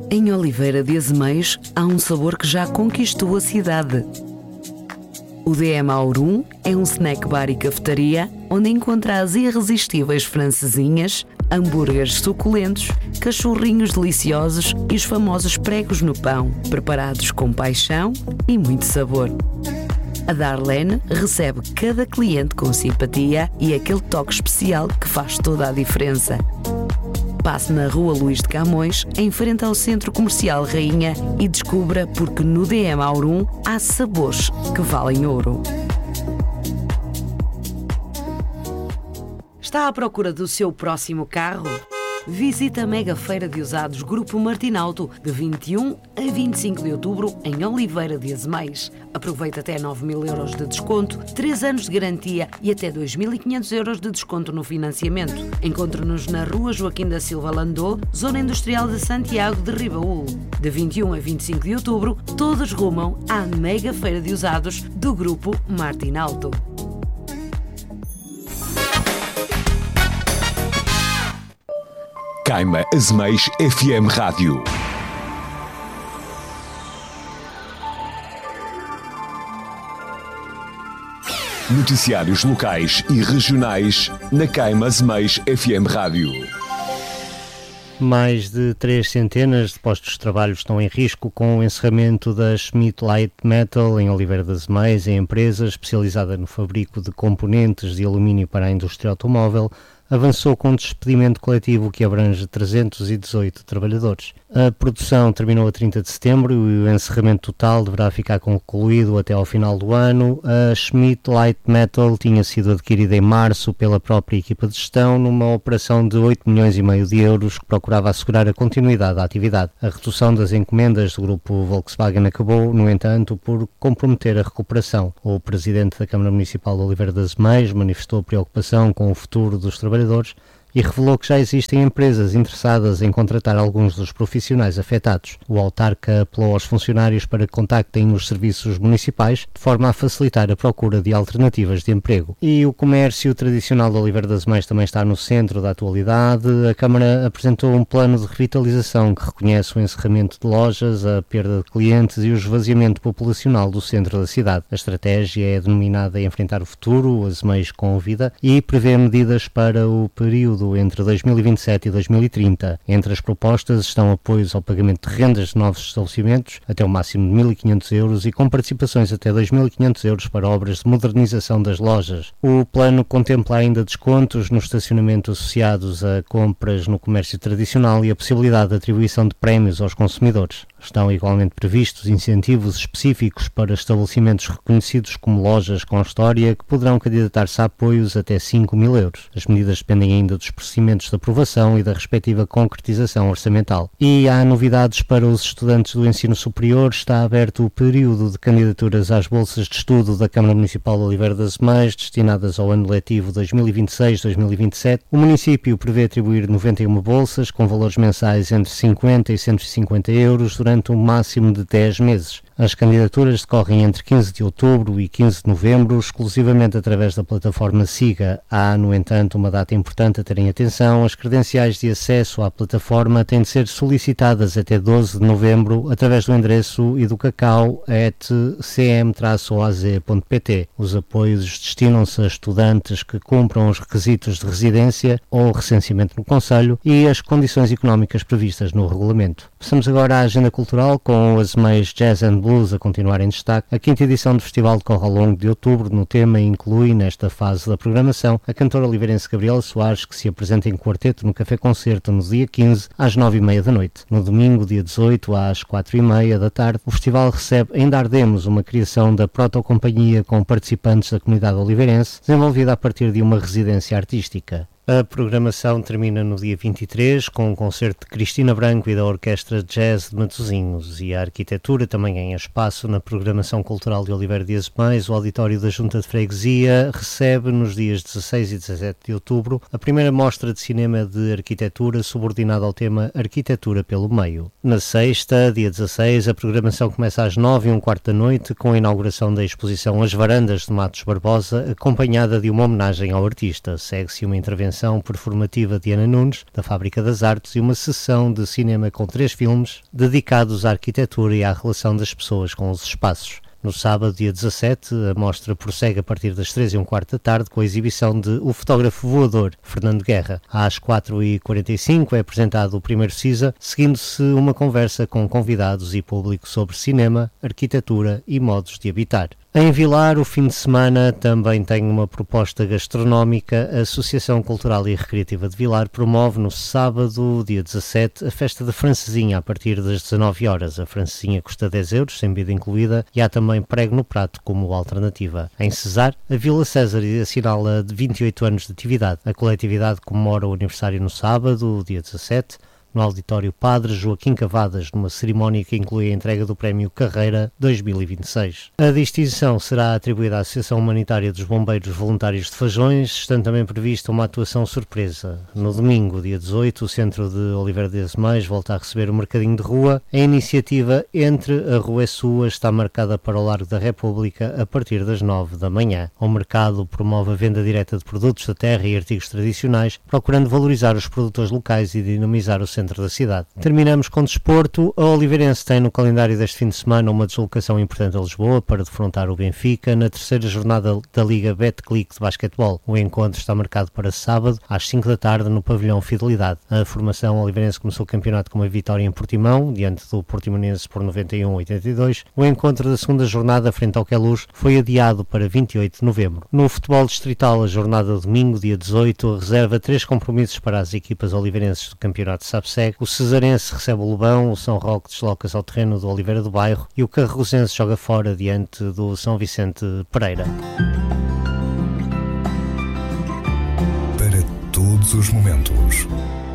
Em Oliveira de Azeméis há um sabor que já conquistou a cidade. O DM Aurum é um snack bar e cafetaria onde encontra as irresistíveis francesinhas, hambúrgueres suculentos, cachorrinhos deliciosos e os famosos pregos no pão, preparados com paixão e muito sabor. A Darlene recebe cada cliente com simpatia e aquele toque especial que faz toda a diferença. Passe na Rua Luís de Camões, em frente ao Centro Comercial Rainha, e descubra porque no DM Aurum há sabores que valem ouro. Está à procura do seu próximo carro? Visite a Mega Feira de Usados Grupo Martinauto de 21 a 25 de outubro em Oliveira de Azeméis. Aproveite até 9.000 euros de desconto, 3 anos de garantia e até 2.500 euros de desconto no financiamento. Encontre-nos na Rua Joaquim da Silva Landô, Zona Industrial de Santiago de Ribaúl. De 21 a 25 de outubro, todos rumam à Mega Feira de Usados do Grupo Martinauto. Caima Azeméis FM Rádio. Noticiários locais e regionais na Caima Azeméis FM Rádio. Mais de 3 centenas de postos de trabalho estão em risco com o encerramento da Schmidt Light Metal em Oliveira de Azeméis, a empresa especializada no fabrico de componentes de alumínio para a indústria automóvel, avançou com um despedimento coletivo que abrange 318 trabalhadores. A produção terminou a 30 de setembro e o encerramento total deverá ficar concluído até ao final do ano. A Schmidt Light Metal tinha sido adquirida em março pela própria equipa de gestão numa operação de 8,5 milhões de euros que procurava assegurar a continuidade da atividade. A redução das encomendas do grupo Volkswagen acabou, no entanto, por comprometer a recuperação. O presidente da Câmara Municipal de Oliveira de Azeméis manifestou preocupação com o futuro dos trabalhadores e revelou que já existem empresas interessadas em contratar alguns dos profissionais afetados. O autarca apelou aos funcionários para que contactem os serviços municipais de forma a facilitar a procura de alternativas de emprego. E o comércio tradicional de Oliveira de Azeméis também está no centro da atualidade. A Câmara apresentou um plano de revitalização que reconhece o encerramento de lojas, a perda de clientes e o esvaziamento populacional do centro da cidade. A estratégia é denominada Enfrentar o Futuro, Azeméis com Vida, e prevê medidas para o período entre 2027 e 2030. Entre as propostas estão apoios ao pagamento de rendas de novos estabelecimentos, até o máximo de 1.500 euros, e com participações até 2.500 euros para obras de modernização das lojas. O plano contempla ainda descontos no estacionamento associados a compras no comércio tradicional e a possibilidade de atribuição de prémios aos consumidores. Estão igualmente previstos incentivos específicos para estabelecimentos reconhecidos como lojas com história que poderão candidatar-se a apoios até 5.000 euros. As medidas dependem ainda dos procedimentos de aprovação e da respectiva concretização orçamental. E há novidades para os estudantes do ensino superior. Está aberto o período de candidaturas às bolsas de estudo da Câmara Municipal de Oliveira de Azeméis, destinadas ao ano letivo 2026-2027. O município prevê atribuir 91 bolsas, com valores mensais entre 50 e 150 euros, durante um máximo de 10 meses. As candidaturas decorrem entre 15 de outubro e 15 de novembro, exclusivamente através da plataforma SIGA. Há, no entanto, uma data importante a terem atenção. As credenciais de acesso à plataforma têm de ser solicitadas até 12 de novembro através do endereço educacau@cm-oaz.pt. Os apoios destinam-se a estudantes que cumpram os requisitos de residência ou recenseamento no concelho e as condições económicas previstas no regulamento. Passamos agora à agenda cultural, com o Azeméis Jazz and Blues a continuar em destaque. A 5ª edição do festival decorre ao longo de outubro. No tema inclui, nesta fase da programação, a cantora oliveirense Gabriela Soares, que se apresenta em quarteto no Café Concerto no dia 15, às 9h30 da noite. No domingo, dia 18, às 4h30 da tarde, o festival recebe Ainda Ardemos, uma criação da Protocompanhia com participantes da comunidade oliveirense, desenvolvida a partir de uma residência artística. A programação termina no dia 23 com um concerto de Cristina Branco e da Orquestra Jazz de Matosinhos, e a arquitetura também ganha espaço na programação cultural de Oliveira de Azeméis. O auditório da Junta de Freguesia recebe nos dias 16 e 17 de outubro a primeira mostra de cinema de arquitetura subordinada ao tema Arquitetura pelo Meio. Na sexta, dia 16, a programação começa às 9h15 da noite com a inauguração da exposição As Varandas de Matos Barbosa, acompanhada de uma homenagem ao artista. Segue-se uma intervenção intervenção performativa de Ana Nunes, da Fábrica das Artes, e uma sessão de cinema com 3 filmes dedicados à arquitetura e à relação das pessoas com os espaços. No sábado, dia 17, a mostra prossegue a partir das 3h15 da tarde com a exibição de O Fotógrafo Voador, Fernando Guerra. Às 4h45 é apresentado o primeiro CISA, seguindo-se uma conversa com convidados e público sobre cinema, arquitetura e modos de habitar. Em Vilar, o fim de semana também tem uma proposta gastronómica. A Associação Cultural e Recreativa de Vilar promove no sábado, dia 17, a festa da francesinha a partir das 19 horas. A francesinha custa 10 euros, sem bebida incluída, e há também prego no prato como alternativa. Em Cesar, a Vila César assinala 28 anos de atividade. A coletividade comemora o aniversário no sábado, dia 17, no auditório Padre Joaquim Cavadas, numa cerimónia que inclui a entrega do Prémio Carreira 2026. A distinção será atribuída à Associação Humanitária dos Bombeiros Voluntários de Fajões, estando também prevista uma atuação surpresa. No domingo, dia 18, o centro de Oliveira de Azeméis volta a receber o Mercadinho de Rua. A iniciativa Entre a Rua e Sua está marcada para o Largo da República a partir das 9 da manhã. O mercado promove a venda direta de produtos da terra e artigos tradicionais, procurando valorizar os produtores locais e dinamizar o centro da cidade. Terminamos com desporto. A Oliveirense tem no calendário deste fim de semana uma deslocação importante a Lisboa para defrontar o Benfica na terceira jornada da Liga Betclic de basquetebol. O encontro está marcado para sábado às 5 da tarde no pavilhão Fidelidade. A formação oliveirense começou o campeonato com uma vitória em Portimão, diante do Portimonense por 91-82. O encontro da segunda jornada frente ao Queluz foi adiado para 28 de novembro. No futebol distrital, a jornada de domingo, dia 18, reserva 3 compromissos para as equipas oliveirenses do campeonato SAPSEG. O Cesarense recebe o Lobão, o São Roque desloca-se ao terreno do Oliveira do Bairro e o Carrosense joga fora diante do São Vicente Pereira. Para todos os momentos,